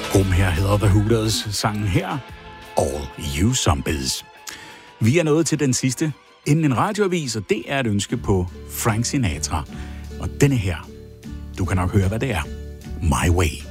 Gruppen her hedder The Hooters, sangen her, All You Zombies. Vi er nået til den sidste inden en radioavis, og det er et ønske på Frank Sinatra. Og denne her, du kan nok høre, hvad det er. My Way.